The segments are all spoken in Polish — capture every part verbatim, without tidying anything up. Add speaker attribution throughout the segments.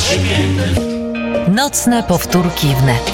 Speaker 1: Nocne powtórki wnet.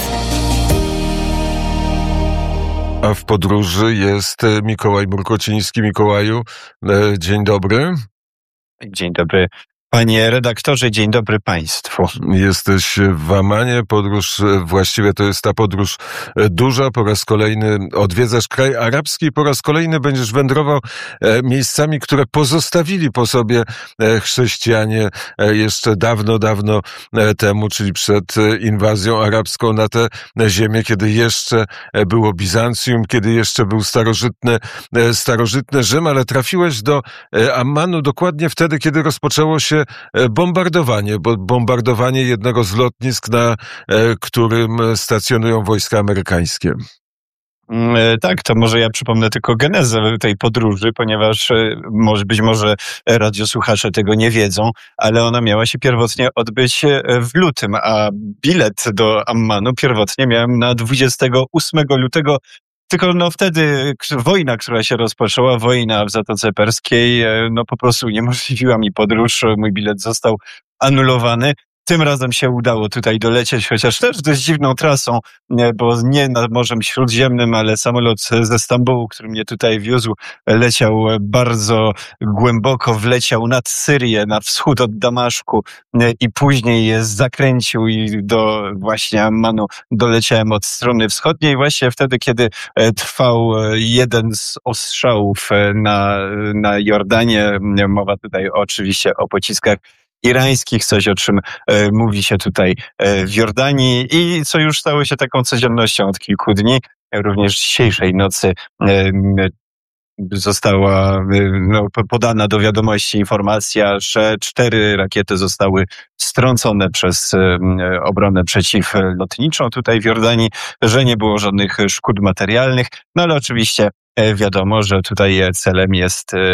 Speaker 2: A w podróży jest Mikołaj Murkociński. Mikołaju, dzień dobry.
Speaker 3: Dzień dobry, panie redaktorze, dzień dobry państwu.
Speaker 2: Jesteś w Ammanie, podróż, właściwie to jest ta podróż duża, po raz kolejny odwiedzasz kraj arabski, po raz kolejny będziesz wędrował miejscami, które pozostawili po sobie chrześcijanie jeszcze dawno, dawno temu, czyli przed inwazją arabską na tę ziemię, kiedy jeszcze było Bizancjum, kiedy jeszcze był starożytny, starożytny Rzym, ale trafiłeś do Ammanu dokładnie wtedy, kiedy rozpoczęło się bombardowanie, bo bombardowanie jednego z lotnisk, na którym stacjonują wojska amerykańskie.
Speaker 3: Tak, to może ja przypomnę tylko genezę tej podróży, ponieważ może, być może radiosłuchacze tego nie wiedzą, ale ona miała się pierwotnie odbyć w lutym, a bilet do Ammanu pierwotnie miałem na dwudziestego ósmego lutego. Tylko no wtedy wojna, która się rozpoczęła, wojna w Zatoce Perskiej, no po prostu uniemożliwiła mi podróż, mój bilet został anulowany. Tym razem się udało tutaj dolecieć, chociaż też dość dziwną trasą, bo nie nad Morzem Śródziemnym, ale samolot ze Stambułu, który mnie tutaj wiózł, leciał bardzo głęboko, wleciał nad Syrię, na wschód od Damaszku i później je zakręcił i do właśnie Ammanu doleciałem od strony wschodniej, właśnie wtedy, kiedy trwał jeden z ostrzałów na, na Jordanię. Mowa tutaj oczywiście o pociskach irańskich, coś o czym e, mówi się tutaj e, w Jordanii i co już stało się taką codziennością od kilku dni. Również dzisiejszej nocy e, została e, no, podana do wiadomości informacja, że cztery rakiety zostały strącone przez e, obronę przeciwlotniczą tutaj w Jordanii, że nie było żadnych szkód materialnych, no ale oczywiście e, wiadomo, że tutaj celem jest, e,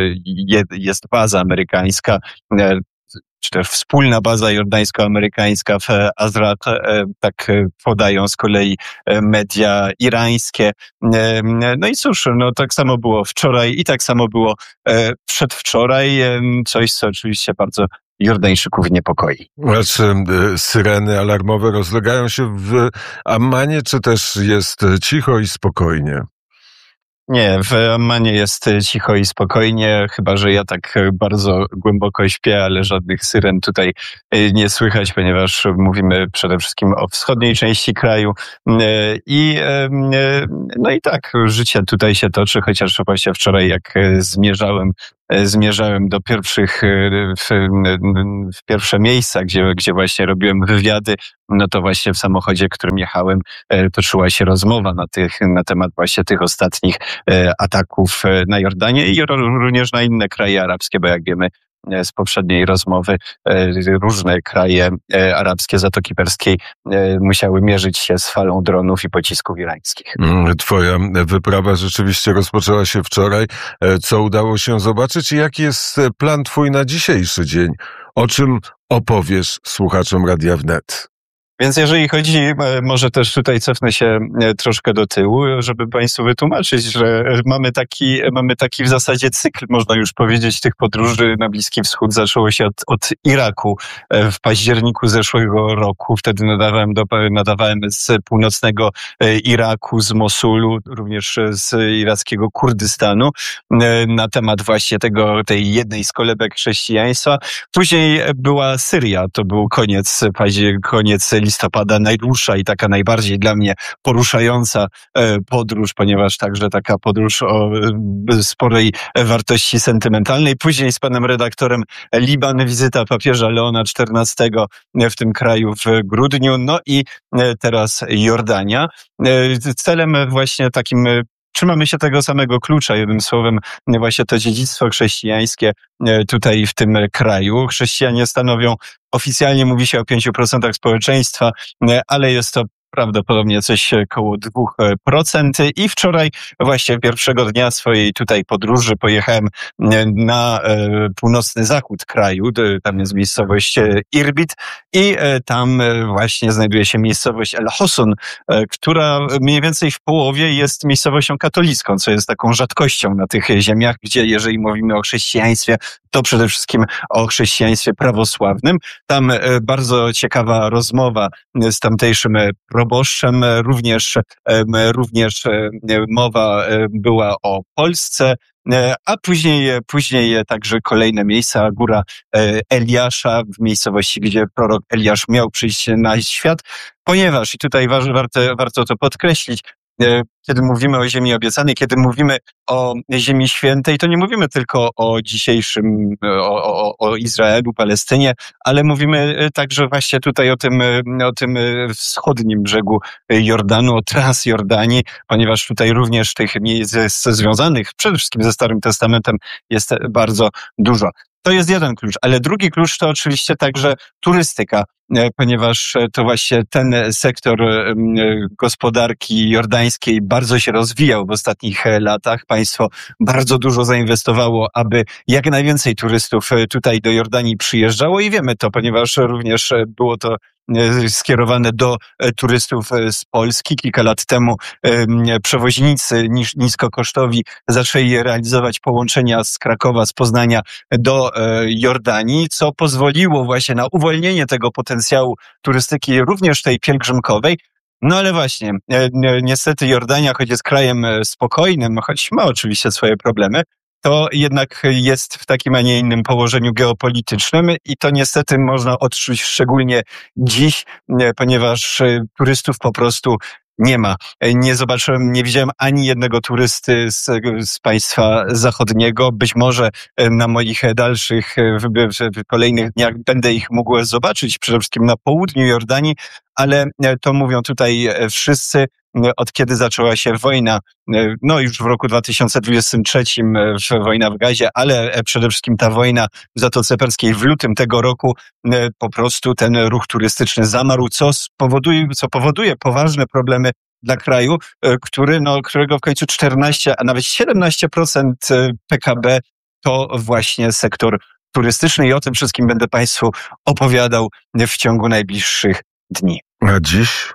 Speaker 3: jest baza amerykańska, e, czy też wspólna baza jordańsko-amerykańska w Azrat, tak podają z kolei media irańskie. No i cóż, no tak samo było wczoraj i tak samo było przedwczoraj, coś co oczywiście bardzo Jordańczyków niepokoi.
Speaker 2: A czy syreny alarmowe rozlegają się w Ammanie, czy też jest cicho i spokojnie?
Speaker 3: Nie, w Ammanie jest cicho i spokojnie, chyba że ja tak bardzo głęboko śpię, ale żadnych syren tutaj nie słychać, ponieważ mówimy przede wszystkim o wschodniej części kraju. I no i tak, życie tutaj się toczy, chociaż właśnie wczoraj jak zmierzałem Zmierzałem do pierwszych, w, w pierwsze miejsca, gdzie, gdzie właśnie robiłem wywiady, no to właśnie w samochodzie, którym jechałem, toczyła się rozmowa na, tych, na temat właśnie tych ostatnich ataków na Jordanię i również na inne kraje arabskie, bo jak wiemy z poprzedniej rozmowy, różne kraje arabskie Zatoki Perskiej musiały mierzyć się z falą dronów i pocisków irańskich.
Speaker 2: Twoja wyprawa rzeczywiście rozpoczęła się wczoraj. Co udało się zobaczyć i jaki jest plan twój na dzisiejszy dzień? O czym opowiesz słuchaczom Radia Wnet?
Speaker 3: Więc jeżeli chodzi, może też tutaj cofnę się troszkę do tyłu, żeby państwu wytłumaczyć, że mamy taki, mamy taki w zasadzie cykl, można już powiedzieć, tych podróży na Bliski Wschód. Zaczęło się od, od Iraku w październiku zeszłego roku. Wtedy nadawałem, do, nadawałem z północnego Iraku, z Mosulu, również z irackiego Kurdystanu na temat właśnie tego, tej jednej z kolebek chrześcijaństwa. Później była Syria, to był koniec, koniec listopada, najdłuższa i taka najbardziej dla mnie poruszająca podróż, ponieważ także taka podróż o sporej wartości sentymentalnej. Później z panem redaktorem Liban, wizyta papieża Leona czternastego w tym kraju w grudniu, no i teraz Jordania. Celem właśnie takim trzymamy się tego samego klucza, jednym słowem właśnie to dziedzictwo chrześcijańskie tutaj w tym kraju. Chrześcijanie stanowią, oficjalnie mówi się o pięciu procentach społeczeństwa, ale jest to prawdopodobnie coś koło dwóch procent. I wczoraj właśnie pierwszego dnia swojej tutaj podróży pojechałem na północny zachód kraju. Tam jest miejscowość Irbit i tam właśnie znajduje się miejscowość El Hosun, która mniej więcej w połowie jest miejscowością katolicką, co jest taką rzadkością na tych ziemiach, gdzie jeżeli mówimy o chrześcijaństwie, to przede wszystkim o chrześcijaństwie prawosławnym. Tam bardzo ciekawa rozmowa z tamtejszym proboszczem, również, również mowa była o Polsce, a później, później także kolejne miejsca, góra Eliasza, w miejscowości, gdzie prorok Eliasz miał przyjść na świat, ponieważ, i tutaj warto, warto to podkreślić, kiedy mówimy o ziemi obiecanej, kiedy mówimy o ziemi świętej, to nie mówimy tylko o dzisiejszym, o, o, o Izraelu, Palestynie, ale mówimy także właśnie tutaj o tym, o tym wschodnim brzegu Jordanu, o Transjordanii, ponieważ tutaj również tych miejsc związanych przede wszystkim ze Starym Testamentem jest bardzo dużo. To jest jeden klucz, ale drugi klucz to oczywiście także turystyka, ponieważ to właśnie ten sektor gospodarki jordańskiej bardzo się rozwijał w ostatnich latach. Państwo bardzo dużo zainwestowało, aby jak najwięcej turystów tutaj do Jordanii przyjeżdżało i wiemy to, ponieważ również było to skierowane do turystów z Polski. Kilka lat temu przewoźnicy niskokosztowi zaczęli realizować połączenia z Krakowa, z Poznania do Jordanii, co pozwoliło właśnie na uwolnienie tego potencjału turystyki, również tej pielgrzymkowej. No ale właśnie, niestety Jordania, choć jest krajem spokojnym, choć ma oczywiście swoje problemy, to jednak jest w takim, a nie innym położeniu geopolitycznym i to niestety można odczuć szczególnie dziś, ponieważ turystów po prostu nie ma. Nie zobaczyłem, nie widziałem ani jednego turysty z, z państwa zachodniego. Być może na moich dalszych, w, w kolejnych dniach będę ich mógł zobaczyć, przede wszystkim na południu Jordanii, ale to mówią tutaj wszyscy, od kiedy zaczęła się wojna, no już w roku dwa tysiące dwudziestym trzecim wojna w Gazie, ale przede wszystkim ta wojna w Zatoce Perskiej w lutym tego roku, po prostu ten ruch turystyczny zamarł, co spowoduje, co powoduje poważne problemy dla kraju, który, no, którego w końcu czternaście, a nawet siedemnaście procent P K B to właśnie sektor turystyczny i o tym wszystkim będę Państwu opowiadał w ciągu najbliższych dni.
Speaker 2: A dziś?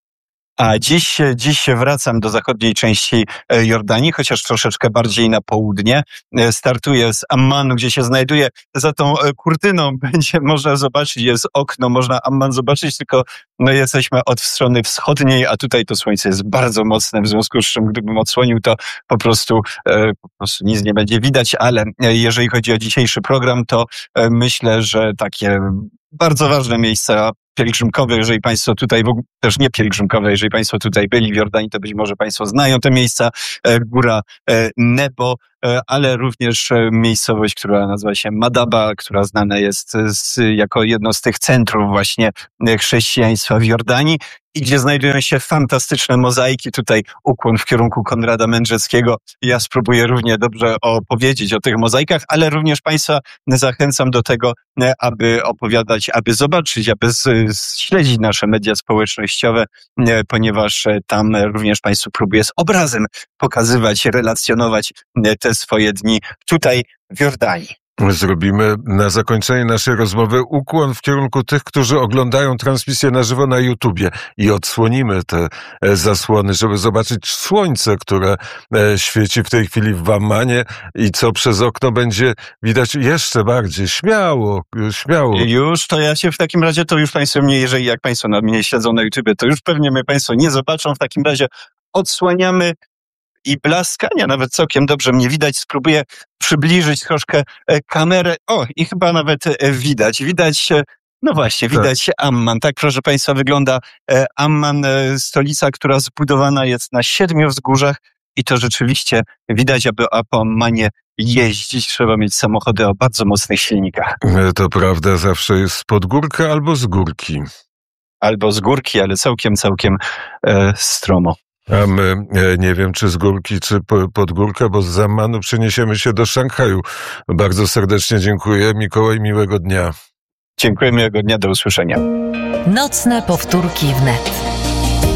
Speaker 3: A dziś, dziś wracam do zachodniej części Jordanii, chociaż troszeczkę bardziej na południe. Startuję z Ammanu, gdzie się znajduję. Za tą kurtyną będzie można zobaczyć, jest okno, można Amman zobaczyć, tylko no jesteśmy od strony wschodniej, a tutaj to słońce jest bardzo mocne, w związku z czym gdybym odsłonił, to po prostu, po prostu nic nie będzie widać, ale jeżeli chodzi o dzisiejszy program, to myślę, że takie bardzo ważne miejsca pielgrzymkowe, jeżeli Państwo tutaj, w ogóle też nie pielgrzymkowe, jeżeli Państwo tutaj byli w Jordanii, to być może Państwo znają te miejsca, góra Nebo, ale również miejscowość, która nazywa się Madaba, która znana jest z, jako jedno z tych centrów właśnie chrześcijaństwa w Jordanii i gdzie znajdują się fantastyczne mozaiki. Tutaj ukłon w kierunku Konrada Mędrzeckiego. Ja spróbuję równie dobrze opowiedzieć o tych mozaikach, ale również Państwa zachęcam do tego, aby opowiadać, aby zobaczyć, aby śledzić nasze media społecznościowe, ponieważ tam również Państwu próbuję z obrazem pokazywać, relacjonować te swoje dni tutaj w Jordanii.
Speaker 2: Zrobimy na zakończenie naszej rozmowy ukłon w kierunku tych, którzy oglądają transmisję na żywo na YouTubie i odsłonimy te zasłony, żeby zobaczyć słońce, które świeci w tej chwili w Ammanie i co przez okno będzie widać jeszcze bardziej. Śmiało, śmiało.
Speaker 3: Już, to ja się w takim razie, to już Państwo mnie, jeżeli jak Państwo na mnie śledzą na YouTubie, to już pewnie mnie Państwo nie zobaczą. W takim razie odsłaniamy i blaskania nawet całkiem dobrze mnie widać. Spróbuję przybliżyć troszkę kamerę. O, i chyba nawet widać. Widać, no właśnie, widać tak. Amman. Tak, proszę Państwa, wygląda Amman, stolica, która zbudowana jest na siedmiu wzgórzach i to rzeczywiście widać, aby po Ammanie jeździć, trzeba mieć samochody o bardzo mocnych silnikach.
Speaker 2: To prawda, zawsze jest spod górka albo z górki.
Speaker 3: Albo z górki, ale całkiem, całkiem e, stromo.
Speaker 2: A my, nie wiem, czy z górki, czy pod górkę, bo z Ammanu przeniesiemy się do Szanghaju. Bardzo serdecznie dziękuję. Mikołaj, miłego dnia.
Speaker 3: Dziękuję, miłego dnia, do usłyszenia.
Speaker 1: Nocne powtórki wnet.